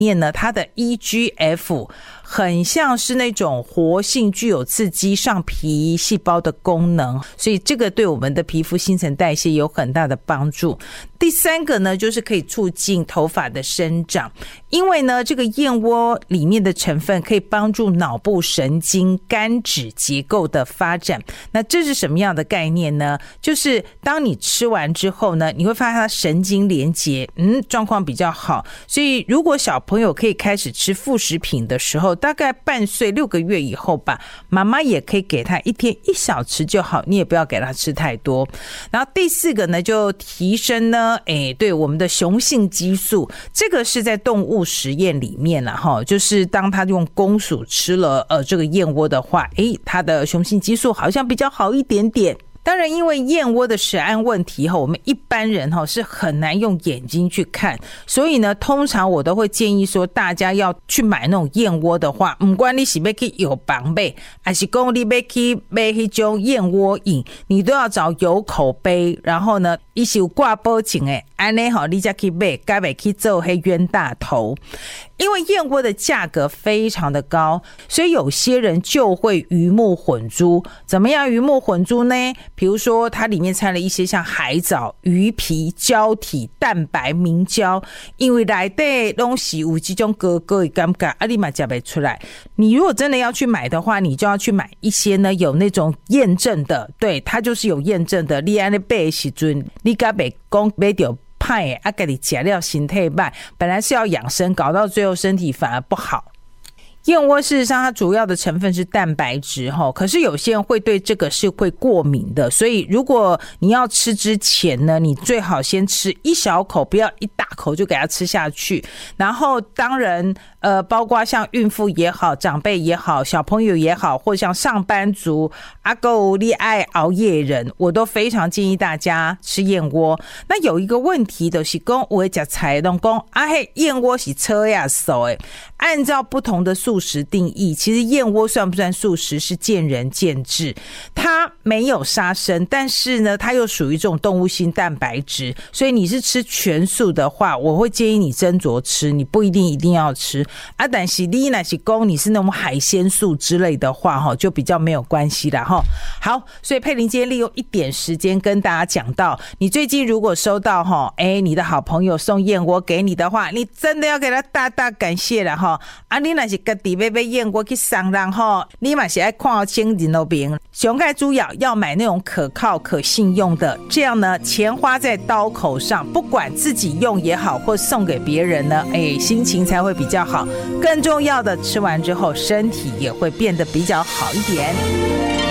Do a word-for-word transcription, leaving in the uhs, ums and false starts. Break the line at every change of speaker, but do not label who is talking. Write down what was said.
面呢，它的 E G F 很像是那种活性具有刺激上皮细胞的功能，所以这个对我们的皮肤新陈代谢有很大的帮助。第三个呢，就是可以促进头发的生长，因为呢，这个燕窝里面的成分可以帮助脑部神经肝脂结构的发展。那这是什么样的概念呢？就是当你吃完之后呢，你会发现它神经连结嗯状况比较好，所以如果小朋友可以开始吃副食品的时候，大概半岁六个月以后吧，妈妈也可以给他一天一小匙就好，你也不要给他吃太多。然后第四个呢，就提升呢，哎，对，我们的雄性激素，这个是在动物实验里面啦，哈，就是当他用公鼠吃了呃这个燕窝的话，哎，他的雄性激素好像比较好一点点。当然因为燕窝的食安问题，我们一般人是很难用眼睛去看，所以呢通常我都会建议说，大家要去买那种燕窝的话，不管你是要去有房买还是说你要去买那种燕窝饮，你都要找有口碑，然后呢它是有挂保证的，这样你才去买，才不会去做那冤大头。因为燕窝的价格非常的高，所以有些人就会鱼目混珠。怎么样鱼目混珠呢？比如说它里面掺了一些像海藻、鱼皮、胶体、蛋白、明胶，因为里面东西有这种哥哥的感觉，啊你嘛吃不出来。你如果真的要去买的话，你就要去买一些呢有那种验证的，对，它就是有验证的。你安尼买的时阵，你敢不讲买到派啊，给你吃了身体坏，本来是要养生，搞到最后身体反而不好。燕窝事实上它主要的成分是蛋白质，可是有些人会对这个是会过敏的，所以如果你要吃之前呢，你最好先吃一小口，不要一大口就给它吃下去。然后当然呃，包括像孕妇也好，长辈也好，小朋友也好，或像上班族阿狗你爱熬夜人，我都非常建议大家吃燕窝。那有一个问题就是说我会吃菜都说啊嘿，燕窝是车呀手诶，按照不同的素食定义，其实燕窝算不算素食是见仁见智。它没有杀生，但是呢它又属于这种动物性蛋白质，所以你是吃全素的话，我会建议你斟酌吃，你不一定一定要吃啊。但是你若是说你是那种海鲜素之类的话，就比较没有关系啦。好，所以佩玲今天利用一点时间跟大家讲到，你最近如果收到哎你的好朋友送燕窝给你的话，你真的要给他大大感谢啦哈。啊你若是自己要买燕窝去送人吼，你嘛是要看清人路边，上盖主要要买那种可靠可信用的，这样呢钱花在刀口上，不管自己用也好或送给别人呢，哎心情才会比较好。更重要的，吃完之后身体也会变得比较好一点。